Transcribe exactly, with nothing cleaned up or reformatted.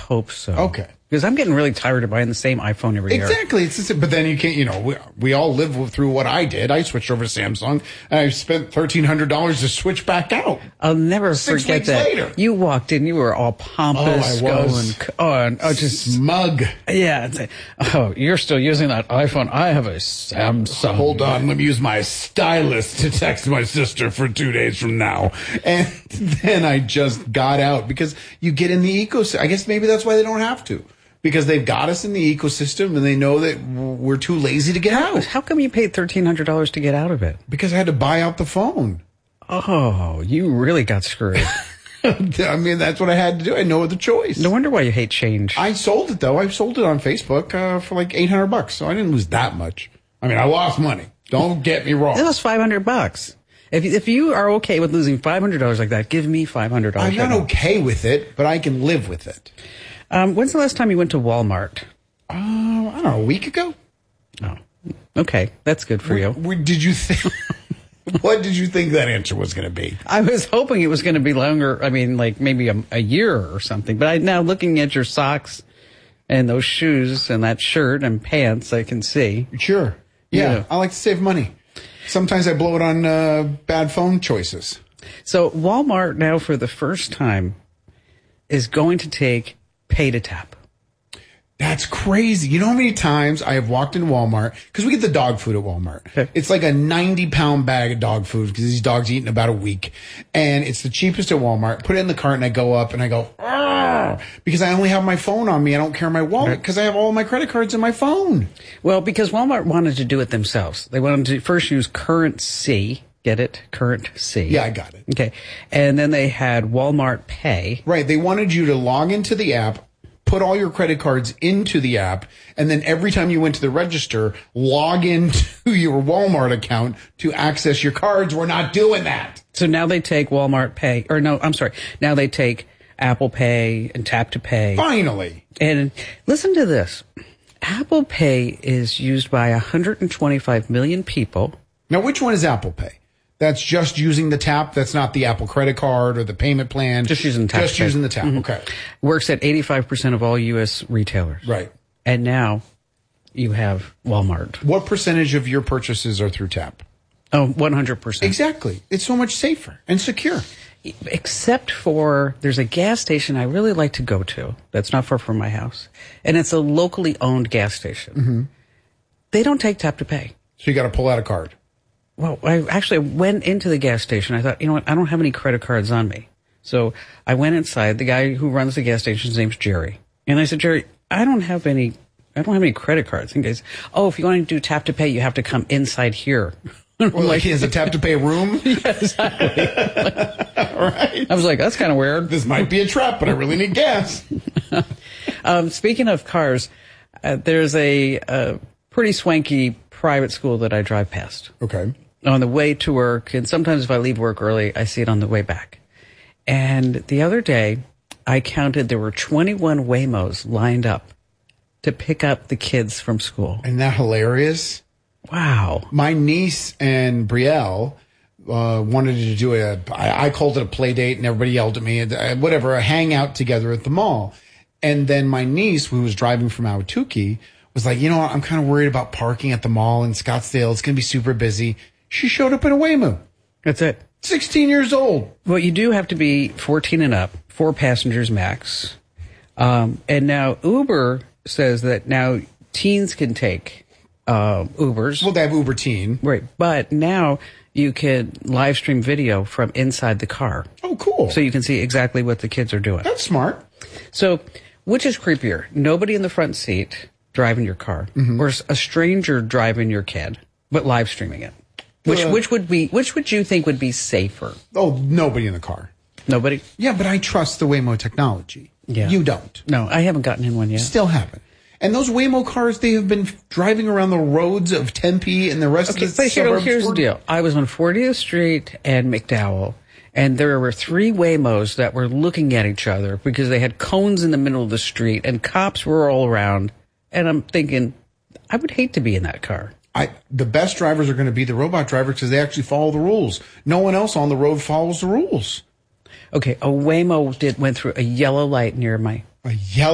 hope so. Okay. Because I'm getting really tired of buying the same iPhone every year. Exactly. It's just, but then you can't, you know, we, we all live through what I did. I switched over to Samsung, and I spent thirteen hundred dollars to switch back out. I'll never Six forget weeks that. later. You walked in, you were all pompous. Oh, I was. Going, oh, and, oh, just smug. Yeah. It's like, oh, you're still using that iPhone. I have a Samsung. Hold on. Let me use my stylus to text my sister for two days from now. And then I just got out because you get in the ecosystem. I guess maybe that's why they don't have to. Because they've got us in the ecosystem and they know that we're too lazy to get how, out. How come you paid thirteen hundred dollars to get out of it? Because I had to buy out the phone. Oh, you really got screwed. I mean, that's what I had to do. I had no other choice. No wonder why you hate change. I sold it, though. I sold it on Facebook uh, for like eight hundred bucks, so I didn't lose that much. I mean, I lost money. Don't get me wrong. It was five hundred bucks. If, if you are okay with losing five hundred dollars like that, give me five hundred dollars. I'm not okay with it, but I can live with it. Um, when's the last time you went to Walmart? Uh, I don't know, a week ago? Oh, okay. That's good for where, you. Where did you think... What did you think that answer was going to be? I was hoping it was going to be longer. I mean, like maybe a, a year or something. But I, now looking at your socks and those shoes and that shirt and pants, I can see. Sure. Yeah, yeah. I like to save money. Sometimes I blow it on uh, bad phone choices. So Walmart now for the first time is going to take pay to tap. That's crazy. You know how many times I have walked into Walmart, because we get the dog food at Walmart. Okay. It's like a ninety pound bag of dog food because these dogs eat in about a week. And it's the cheapest at Walmart. Put it in the cart and I go up and I go, Argh! Because I only have my phone on me. I don't carry my wallet because I have all my credit cards in my phone. Well, because Walmart wanted to do it themselves. They wanted to first use Currency. Get it? Currency. Yeah, I got it. Okay. And then they had Walmart Pay. Right. They wanted you to log into the app, put all your credit cards into the app, and then every time you went to the register, log into your Walmart account to access your cards. We're not doing that. So now they take Walmart Pay, or no, I'm sorry. Now they take Apple Pay and Tap to Pay. Finally. And listen to this. Apple Pay is used by one hundred twenty-five million people. Now, which one is Apple Pay? That's just using the tap. That's not the Apple credit card or the payment plan. Just using the tap. Just using the tap. Mm-hmm. Okay. Works at eighty-five percent of all U S retailers. Right. And now you have Walmart. What percentage of your purchases are through tap? Oh, one hundred percent. Exactly. It's so much safer and secure. Except for there's a gas station I really like to go to that's not far from my house. And it's a locally owned gas station. Mm-hmm. They don't take tap to pay. So you got to pull out a card. Well, I actually went into the gas station. I thought, you know what? I don't have any credit cards on me. So I went inside. The guy who runs the gas station, his name's Jerry. And I said, Jerry, I don't have any, I don't have any credit cards. And he goes, oh, if you want to do tap to pay, you have to come inside here. Well, like he has a tap to pay room? Yeah, exactly. Right. I was like, that's kind of weird. This might be a trap, but I really need gas. um, speaking of cars, uh, there's a, a pretty swanky private school that I drive past. Okay. On the way to work, and sometimes if I leave work early, I see it on the way back. And the other day, I counted there were twenty-one Waymos lined up to pick up the kids from school. Isn't that hilarious? Wow. My niece and Brielle uh, wanted to do a, I, I called it a play date, and everybody yelled at me, uh, whatever, a hangout together at the mall. And then my niece, who was driving from Ahwatukee, was like, you know what, I'm kind of worried about parking at the mall in Scottsdale. It's going to be super busy. She showed up in a Waymo. That's it. sixteen years old. Well, you do have to be fourteen and up, four passengers max. Um, and now Uber says that now teens can take uh, Ubers. Well, they have Uber Teen. Right. But now you can live stream video from inside the car. Oh, cool. So you can see exactly what the kids are doing. That's smart. So which is creepier? Nobody in the front seat driving your car, mm-hmm. or a stranger driving your kid, but live streaming it? Which uh, which would be which would you think would be safer? Oh, nobody in the car. Nobody? Yeah, but I trust the Waymo technology. Yeah. You don't. No, I haven't gotten in one yet. Still haven't. And those Waymo cars, they have been driving around the roads of Tempe and the rest okay, of the but suburbs. Here's the deal. I was on fortieth Street and McDowell, and there were three Waymos that were looking at each other because they had cones in the middle of the street, and cops were all around. And I'm thinking, I would hate to be in that car. I, the best drivers are going to be the robot drivers because they actually follow the rules. No one else on the road follows the rules. Okay, a Waymo did went through a yellow light near my a yellow